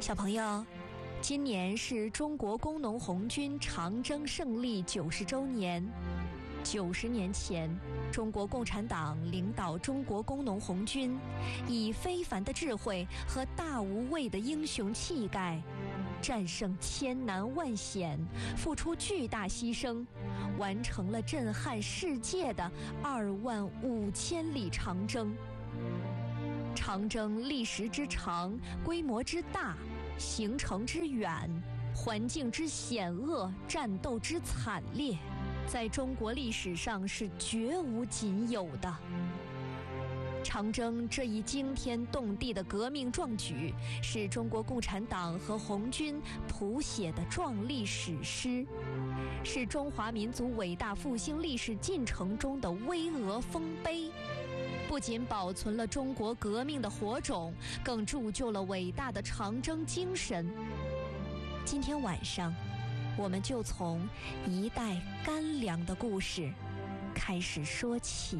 小朋友，今年是中国工农红军长征胜利90周年。90年前，中国共产党领导中国工农红军，以非凡的智慧和大无畏的英雄气概，战胜千难万险，付出巨大牺牲，完成了震撼世界的25000里长征。长征历时之长，规模之大，行程之远，环境之险恶，战斗之惨烈，在中国历史上是绝无仅有的。长征这一惊天动地的革命壮举，是中国共产党和红军谱写的壮丽史诗，是中华民族伟大复兴历史进程中的巍峨丰碑。不仅保存了中国革命的火种，更铸就了伟大的长征精神。今天晚上，我们就从一袋干粮的故事开始说起。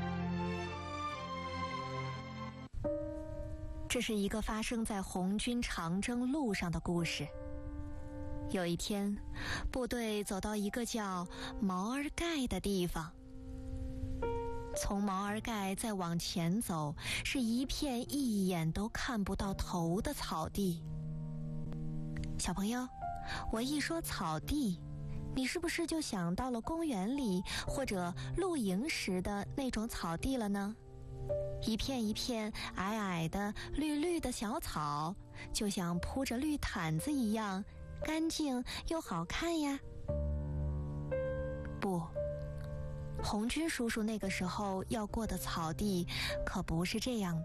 这是一个发生在红军长征路上的故事。有一天，部队走到一个叫毛儿盖的地方。从毛儿盖再往前走，是一片一眼都看不到头的草地。小朋友，我一说草地，你是不是就想到了公园里或者露营时的那种草地了呢？一片一片矮矮的绿绿的小草，就像铺着绿毯子一样，干净又好看呀。不，红军叔叔那个时候要过的草地可不是这样的。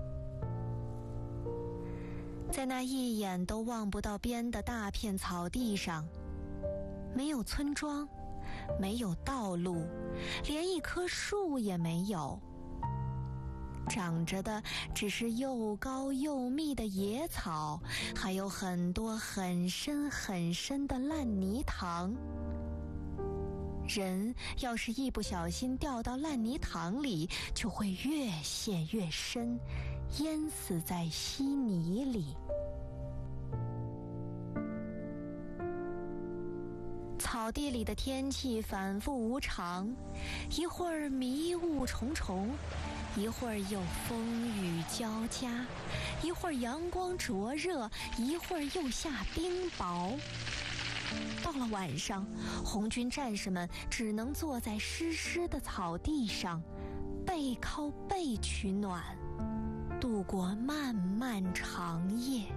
在那一眼都望不到边的大片草地上，没有村庄，没有道路，连一棵树也没有，长着的只是又高又密的野草，还有很多很深很深的烂泥塘。人要是一不小心掉到烂泥塘里，就会越陷越深，淹死在稀泥里。草地里的天气反复无常，一会儿迷雾重重，一会儿又风雨交加，一会儿阳光灼热，一会儿又下冰雹。到了晚上，红军战士们只能坐在湿湿的草地上，背靠背取暖，度过漫漫长夜。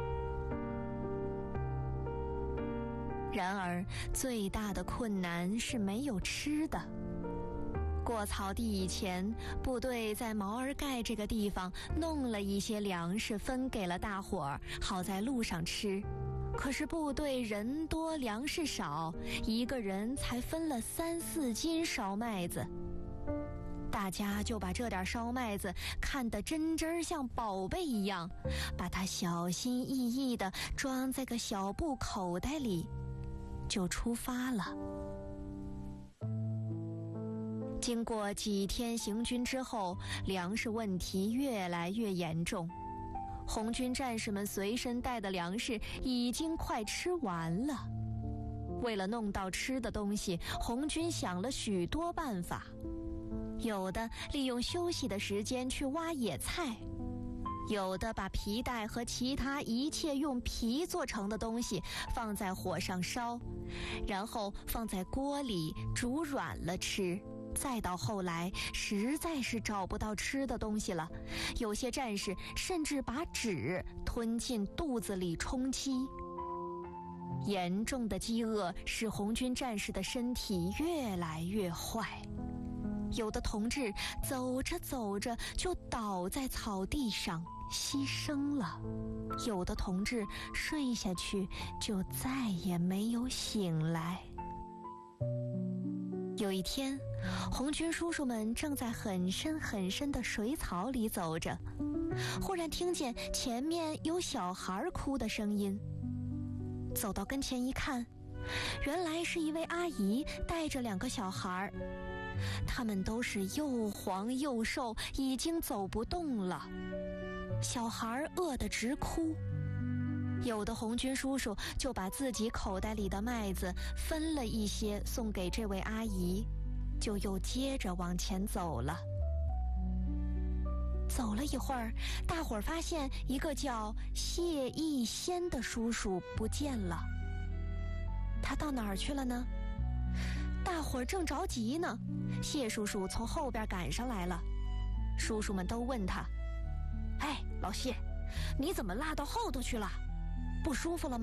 然而，最大的困难是没有吃的。过草地以前，部队在毛儿盖这个地方弄了一些粮食分给了大伙儿，好在路上吃。可是部队人多粮食少，一个人才分了3、4斤烧麦子。大家就把这点烧麦子看得真真像宝贝一样，把它小心翼翼地装在个小布口袋里，就出发了。经过几天行军之后，粮食问题越来越严重。红军战士们随身带的粮食已经快吃完了。为了弄到吃的东西，红军想了许多办法。有的利用休息的时间去挖野菜，有的把皮带和其他一切用皮做成的东西放在火上烧，然后放在锅里煮软了吃。再到后来，实在是找不到吃的东西了，有些战士甚至把纸吞进肚子里充饥。严重的饥饿使红军战士的身体越来越坏，有的同志走着走着就倒在草地上牺牲了，有的同志睡下去就再也没有醒来。有一天，红军叔叔们正在很深很深的水草里走着，忽然听见前面有小孩哭的声音。走到跟前一看，原来是一位阿姨带着2个小孩，他们都是又黄又瘦，已经走不动了。小孩饿得直哭。 有的红军叔叔就把自己口袋里的麦子分了一些送给这位阿姨，就又接着往前走了。走了一会儿，大伙儿发现一个叫谢逸仙的叔叔不见了。他到哪儿去了呢？大伙儿正着急呢，谢叔叔从后边赶上来了。叔叔们都问他：“哎，老谢，你怎么落到后头去了？不舒服了吗？”